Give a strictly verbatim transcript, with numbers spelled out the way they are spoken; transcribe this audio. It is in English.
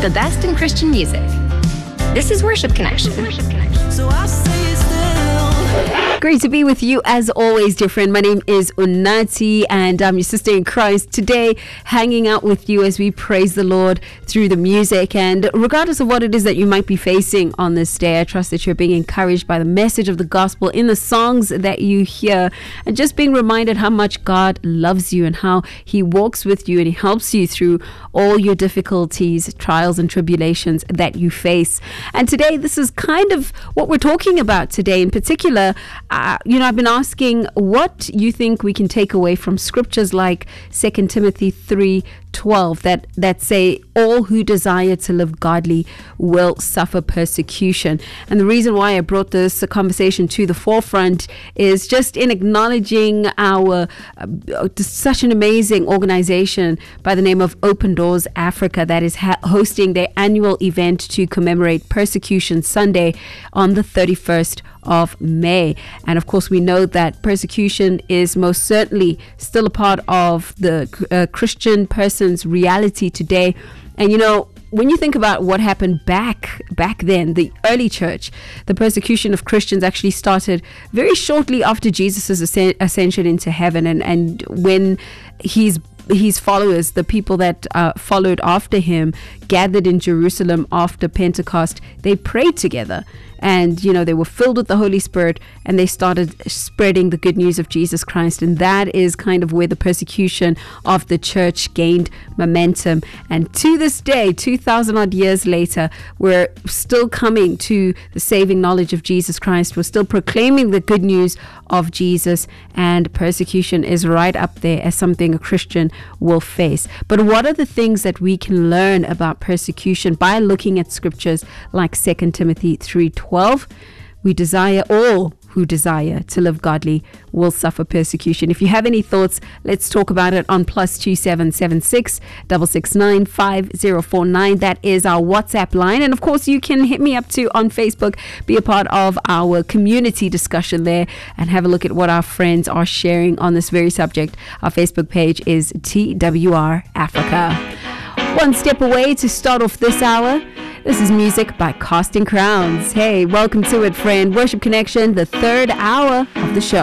The best in Christian music. This is Worship Connection. So I say still. Great to be with you as always, dear friend. My name is Unati and I'm your sister in Christ. Today, hanging out with you as we praise the Lord through the music. And regardless of what it is that you might be facing on this day, I trust that you're being encouraged by the message of the gospel in the songs that you hear, and just being reminded how much God loves you and how He walks with you and He helps you through all your difficulties, trials, and tribulations that you face. And today, this is kind of what we're talking about today. In particular, uh, you know, I've been asking what you think we can take away from scriptures like Second Timothy three twelve that, that say all who desire to live godly will suffer persecution. And the reason why I brought this conversation to the forefront is just in acknowledging our uh, such an amazing organization by the name of Open Doors Africa that is ha- hosting their annual event to commemorate Persecution Sunday on the thirty-first of May. And of course, we know that persecution is most certainly still a part of the uh, Christian person's reality today. And you know, when you think about what happened back back then, the early church, the persecution of Christians actually started very shortly after Jesus' ascension into heaven. And, and when he's his followers, the people that uh, followed after him, gathered in Jerusalem after Pentecost, they prayed together. And, you know, they were filled with the Holy Spirit and they started spreading the good news of Jesus Christ. And that is kind of where the persecution of the church gained momentum. And to this day, two thousand odd years later, we're still coming to the saving knowledge of Jesus Christ. We're still proclaiming the good news of Jesus, and persecution is right up there as something a Christian will face. But what are the things that we can learn about persecution by looking at scriptures like Second Timothy three twelve? We desire all who desire to live godly will suffer persecution. If you have any thoughts, let's talk about it on plus two seven seven six six six nine five zero four nine. That is our WhatsApp line. And of course, you can hit me up too on Facebook, be a part of our community discussion there and have a look at what our friends are sharing on this very subject. Our Facebook page is T W R Africa. One step away to start off this hour. This is music by Casting Crowns. Hey, welcome to it, friend. Worship Connection, the third hour of the show.